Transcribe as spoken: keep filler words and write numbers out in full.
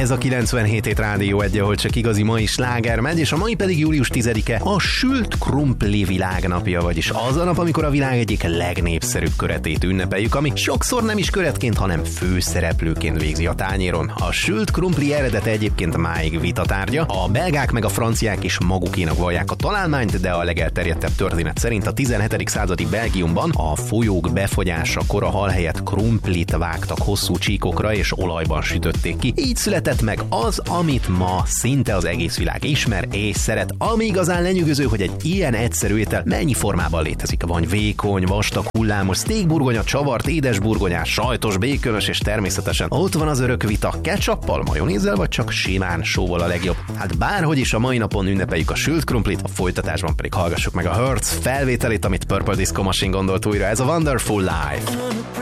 Ez a kilencvenhét hét Rádió egy, ahol csak igazi mai sláger megy, és a mai pedig július tizedike, a sült krumpli világnapja, vagyis az a nap, amikor a világ egyik legnépszerűbb köretét ünnepeljük, ami sokszor nem is köretként, hanem főszereplőként végzi a tányéron. A sült krumpli eredete egyébként máig vitatárgya, a belgák meg a franciák is magukénak vallják a találmányt, de a legelterjedtebb történet szerint a tizenhetedik századi Belgiumban a folyók befogyása kora hal helyett krumplit vágtak hosszú csíkokra és olajban sütötték ki. Így született meg az, amit ma szinte az egész világ ismer és szeret. Ami igazán lenyűgöző, hogy egy ilyen egyszerű étel mennyi formában létezik. Van vékony, vastag, hullámos, sztékburgonya, csavart, édesburgonyás, sajtos, békönös, és természetesen ott van az örök vita, ketchuppal, majonézzel vagy csak simán sóval a legjobb. Hát bárhogy is a mai napon ünnepeljük a sült krumplit, a folytatásban pedig hallgassuk meg a Hurts felvételét, amit Purple Disco Machine gondolt újra. Ez a Wonderful Life.